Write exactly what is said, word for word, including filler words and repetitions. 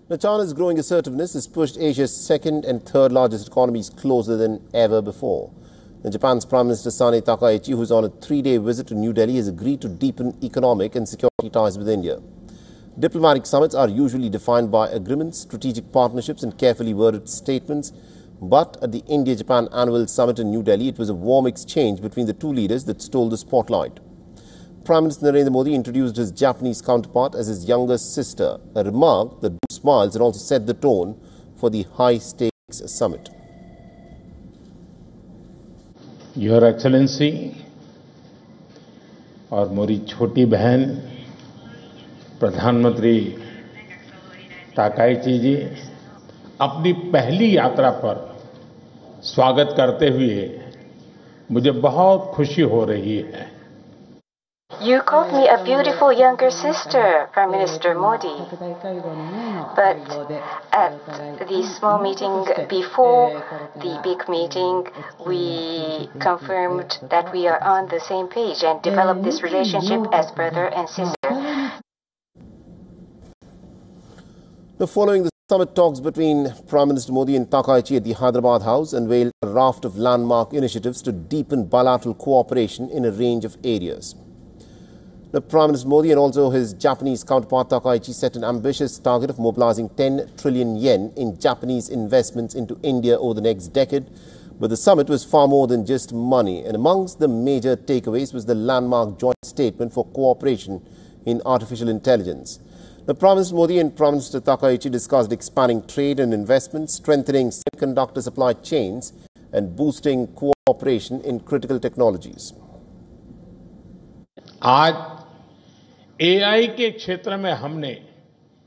Now, China's growing assertiveness has pushed Asia's second and third largest economies closer than ever before. Now, Japan's Prime Minister Sane Takaichi, who's on a three-day visit to New Delhi, has agreed to deepen economic and security ties with India. Diplomatic summits are usually defined by agreements, strategic partnerships and carefully worded statements. But at the India-Japan Annual Summit in New Delhi, it was a warm exchange between the two leaders that stole the spotlight. Prime Minister Narendra Modi introduced his Japanese counterpart as his younger sister, a remark that drew smiles and also set the tone for the high-stakes summit. Your Excellency और मेरी छोटी बहन प्रधानमंत्री Takaichi जी अपनी पहली यात्रा पर स्वागत करते हुए मुझे बहुत खुशी हो रही है. You called me a beautiful younger sister, Prime Minister Modi. But at the small meeting before the big meeting, we confirmed that we are on the same page and developed this relationship as brother and sister. Now, following the summit talks between Prime Minister Modi and Takaichi at the Hyderabad House unveiled a raft of landmark initiatives to deepen bilateral cooperation in a range of areas. Now, Prime Minister Modi and also his Japanese counterpart Takaichi set an ambitious target of mobilizing ten trillion yen in Japanese investments into India over the next decade. But the summit was far more than just money. And amongst the major takeaways was the landmark joint statement for cooperation in artificial intelligence. Now, Prime Minister Modi and Prime Minister Takaichi discussed expanding trade and investment, strengthening semiconductor supply chains and boosting cooperation in critical technologies. आज AI के क्षेत्र में हमने